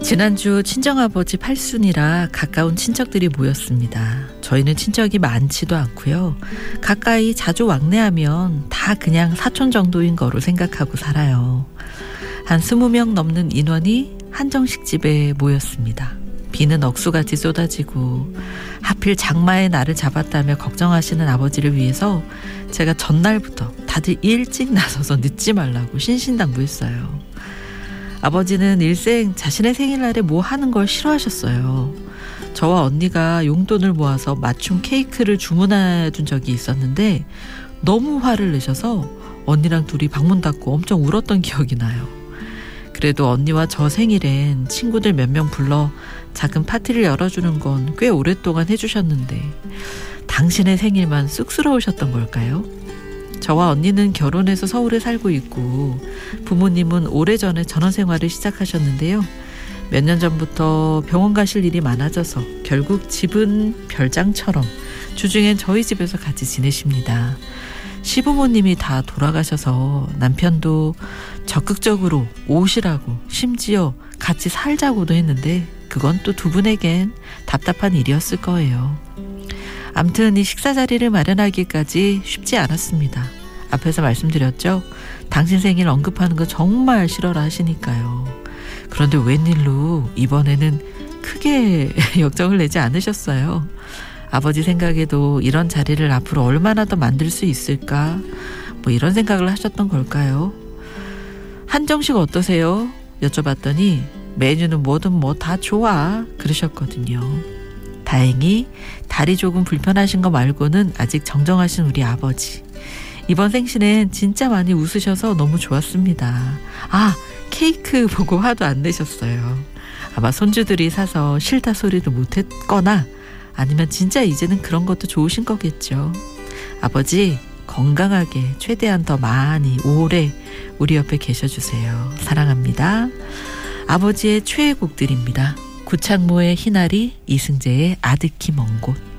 지난주 친정아버지 팔순이라 가까운 친척들이 모였습니다. 저희는 친척이 많지도 않고요. 가까이 자주 왕래하면 다 그냥 사촌 정도인 거로 생각하고 살아요. 한 20명 넘는 인원이 한정식집에 모였습니다. 비는 억수같이 쏟아지고 하필 장마의 날을 잡았다며 걱정하시는 아버지를 위해서 제가 전날부터 다들 일찍 나서서 늦지 말라고 신신당부했어요. 아버지는 일생 자신의 생일날에 뭐 하는 걸 싫어하셨어요. 저와 언니가 용돈을 모아서 맞춤 케이크를 주문해 둔 적이 있었는데 너무 화를 내셔서 언니랑 둘이 방문 닫고 엄청 울었던 기억이 나요. 그래도 언니와 저 생일엔 친구들 몇 명 불러 작은 파티를 열어주는 건 꽤 오랫동안 해주셨는데 당신의 생일만 쑥스러우셨던 걸까요? 저와 언니는 결혼해서 서울에 살고 있고 부모님은 오래전에 전원 생활을 시작하셨는데요. 몇 년 전부터 병원 가실 일이 많아져서 결국 집은 별장처럼 주중엔 저희 집에서 같이 지내십니다. 시부모님이 다 돌아가셔서 남편도 적극적으로 오시라고 심지어 같이 살자고도 했는데 그건 또 두 분에겐 답답한 일이었을 거예요. 암튼 이 식사 자리를 마련하기까지 쉽지 않았습니다. 앞에서 말씀드렸죠. 당신 생일 언급하는 거 정말 싫어라 하시니까요. 그런데 웬일로 이번에는 크게 역정을 내지 않으셨어요. 아버지 생각에도 이런 자리를 앞으로 얼마나 더 만들 수 있을까 뭐 이런 생각을 하셨던 걸까요? 한정식 어떠세요? 여쭤봤더니 메뉴는 뭐든 뭐 다 좋아 그러셨거든요. 다행히 다리 조금 불편하신 거 말고는 아직 정정하신 우리 아버지. 이번 생신엔 진짜 많이 웃으셔서 너무 좋았습니다. 케이크 보고 화도 안 내셨어요. 아마 손주들이 사서 싫다 소리도 못했거나 아니면 진짜 이제는 그런 것도 좋으신 거겠죠. 아버지 건강하게 최대한 더 많이 오래 우리 옆에 계셔주세요. 사랑합니다. 아버지의 최애곡들입니다. 구창모의 희나리, 이승재의 아득히 먼 곳.